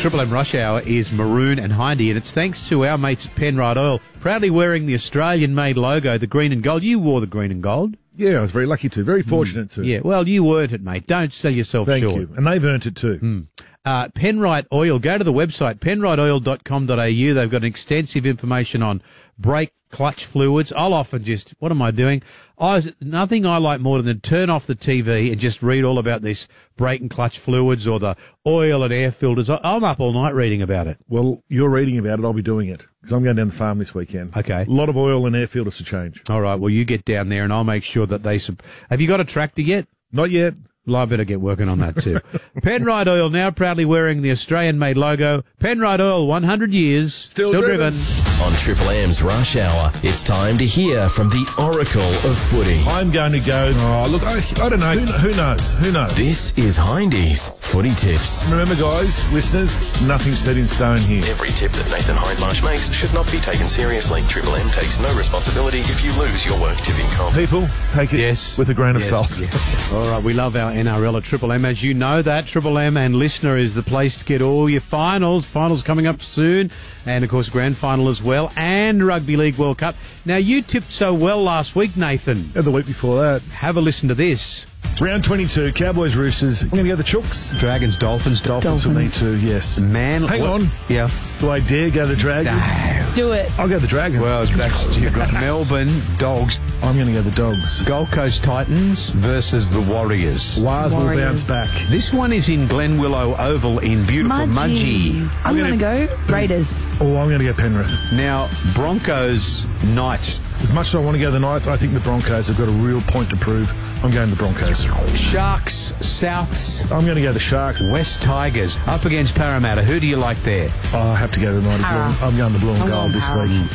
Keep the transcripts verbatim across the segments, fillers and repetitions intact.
Triple M Rush Hour is Maroon and Hindy, and it's thanks to our mates at Penrite Oil, proudly wearing the Australian-made logo, the green and gold. You wore the green and gold. Yeah, I was very lucky to, very fortunate mm. to. Yeah, well, you earned it, mate. Don't sell yourself Thank short. you, and they've earned it too. Mm. Uh, Penrite Oil, go to the website, penrite oil dot com dot a u. They've got extensive information on brake, clutch fluids. I'll often just, what am I doing? I was, nothing I like more than to turn off the T V and just read all about this brake and clutch fluids or the oil and air filters. I- I'm up all night reading about it. Well, you're reading about it, I'll be doing it, because I'm going down the farm this weekend. Okay. A lot of oil and air filters to change. All right, well, you get down there and I'll make sure that they... Sub- Have you got a tractor yet? Not yet. Well, I better get working on that too. Penrite Oil, now proudly wearing the Australian-made logo. Penrite Oil, one hundred years. Still, still driven. driven. On Triple M's Rush Hour, it's time to hear from the Oracle of Footy. I'm going to go, oh, look, I, I don't know. Who, who knows? Who knows? This is Hindy's Footy Tips. Remember, guys, listeners, nothing's set in stone here. Every tip that Nathan Hindmarsh makes should not be taken seriously. Triple M takes no responsibility if you lose your work tipping comp. People, take it Yes. with a grain of Yes, salt. yes. All right, we love our N R L at Triple M. As you know that, Triple M and Listener is the place to get all your finals. Finals coming up soon. And, of course, grand final as well. And Rugby League World Cup. Now, you tipped so well last week, Nathan. And the week before that. Have a listen to this. Round twenty-two, Cowboys, Roosters. I'm going to go the Chooks. Dragons, Dolphins, Dolphins for me too, yes. Man, Hang what- on. Yeah. Do I dare go the Dragons? No. Do it. I'll go the Dragons. Well, that's, you've got Melbourne Dogs, I'm going to go the Dogs. Gold Coast Titans versus the Warriors. Wires will Warriors. bounce back. This one is in Glen Willow Oval in beautiful Mudgee. I'm gonna- going to go Raiders. Oh, I'm going to go Penrith. Now, Broncos Knights. As much as I want to go the Knights, I think the Broncos have got a real point to prove. I'm going the Broncos. Sharks Souths. I'm going to go the Sharks. West Tigers up against Parramatta. Who do you like there? Oh, I have to go the Knights. Para. I'm going the blue and I'm gold going this Para. week.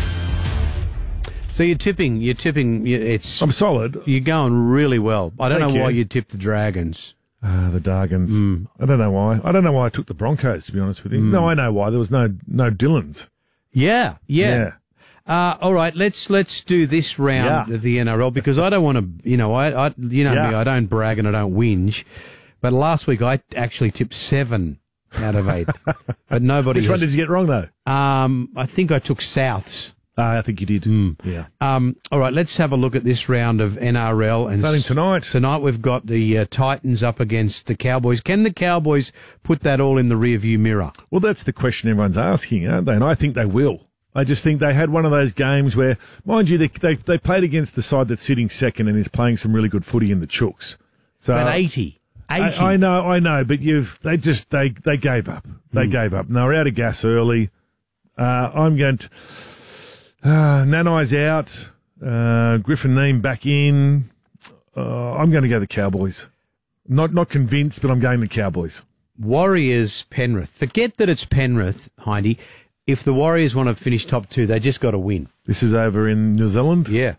So you're tipping. You're tipping. you- It's I'm solid. you're going really well. I don't Thank know why you. you tipped the Dragons. Ah, the Dargans. I don't know why. I don't know why I took the Broncos, to be honest with you. No, I know why. There was no no Dylans. Yeah, yeah. Uh, all right, let's let's do this round Yeah. of the N R L because I don't want to, you know, I, I you know Yeah. me, I don't brag and I don't whinge. But last week I actually tipped seven out of eight, but nobody. Which one has- did you get wrong, though? Um, I think I took Souths. Ah, I think you did. Yeah. Um, all right, let's have a look at this round of N R L. And Starting s- tonight. Tonight we've got the uh, Titans up against the Cowboys. Can the Cowboys put that all in the rearview mirror? Well, that's the question everyone's asking, aren't they? And I think they will. I just think they had one of those games where, mind you, they they, they played against the side that's sitting second and is playing some really good footy in the Chooks. So But eighty. eighty. I, I know, I know, but you've they just they they gave up. They gave up. And they were out of gas early. Uh, I'm going to uh, Nanai's out. Uh, Griffin Neem back in. Uh, I'm going to go the Cowboys. Not not convinced, but I'm going the Cowboys. Warriors, Penrith. Forget that it's Penrith, Hindy. If the Warriors want to finish top two, they just got to win. This is over in New Zealand. Yeah.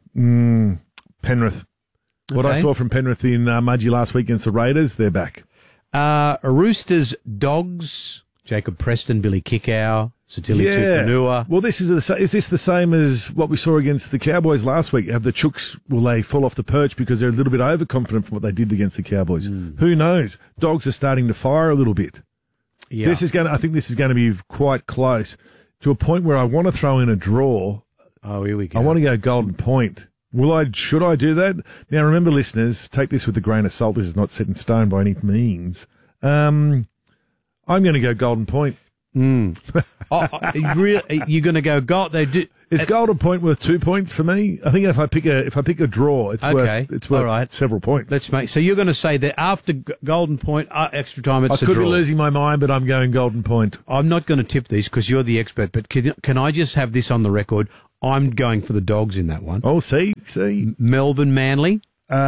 Penrith. What I Okay. saw from Penrith in uh, Mudgee last week against the Raiders, they're back. Uh, Roosters, Dogs, Jacob Preston, Billy Kickow, Satili Tupanua. Well, this is the, sa- is this the same as what we saw against the Cowboys last week? Have the Chooks, will they fall off the perch because they're a little bit overconfident from what they did against the Cowboys? Who knows? Dogs are starting to fire a little bit. Yeah. This is going. I think this is going to be quite close to a point where I want to throw in a draw. oh, here we go. I want to go Golden Point. Will I? Should I do that? Now, remember, listeners, take this with a grain of salt. This is not set in stone by any means. Um, I'm going to go Golden Point. oh, oh, you really, you're going to go gold. They do. Is Golden Point worth two points for me? I think if I pick a if I pick a draw, it's Okay. worth it's worth All right. several points. Let's make. So you're going to say that after G- Golden Point, uh, extra time, it's I a could draw. be losing my mind, but I'm going Golden Point. I'm not going to tip these because you're the expert. But can can I just have this on the record? I'm going for the Dogs in that one. Oh, see, see, Melbourne, Manly.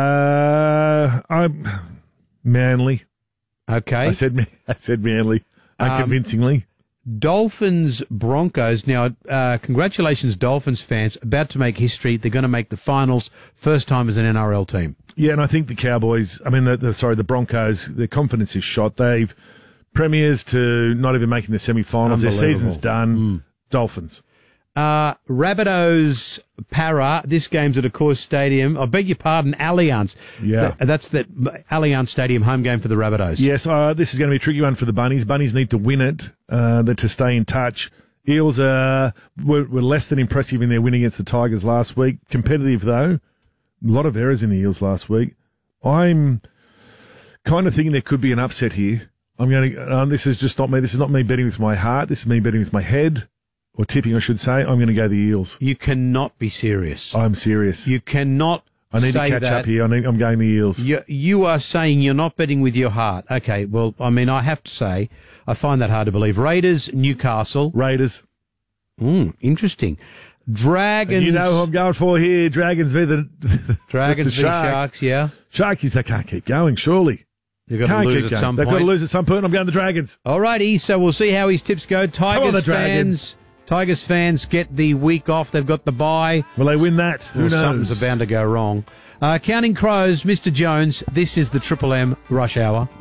uh, I'm Manly. Okay. I said Ma- I said Manly, unconvincingly. Dolphins, Broncos. Now, uh, congratulations, Dolphins fans, about to make history. They're going to make the finals, first time as an N R L team. Yeah, and I think the Cowboys. I mean, the, the sorry, the Broncos. Their confidence is shot. They've premiers to not even making the semi-finals. Their Unbelievable. season's done. Dolphins. Uh, Rabbitohs Para. This game's at a course stadium. I beg your pardon, Allianz. Yeah. Th- that's the Allianz Stadium home game for the Rabbitohs. Yes, uh, this is going to be a tricky one for the Bunnies. Bunnies need to win it uh, to stay in touch. Eels uh, were, were less than impressive in their win against the Tigers last week. Competitive, though. A lot of errors in the Eels last week. I'm kind of thinking there could be an upset here. I'm going to. Um, this is just not me. This is not me betting with my heart. This is me betting with my head. Or tipping, I should say. I'm going to go the Eels. You cannot be serious. I'm serious. You cannot I need say to catch that. up here. I need, I'm going the Eels. You, you are saying you're not betting with your heart. Okay, well, I mean, I have to say, I find that hard to believe. Raiders, Newcastle. Raiders. Mm, interesting. Dragons. And you know who I'm going for here. Dragons v the, Dragons the v Sharks. Sharks, yeah. Sharkies, they can't keep going, surely. They've got Can't to lose keep at going. some They've point. got to lose at some point. I'm going the Dragons. All righty, so we'll see how his tips go. Tigers on, the fans. Dragons. Tigers fans get the week off. They've got the bye. Will they win that? Who Well, knows? something's bound to go wrong. Uh, Counting Crows, Mister Jones, this is the Triple M Rush Hour.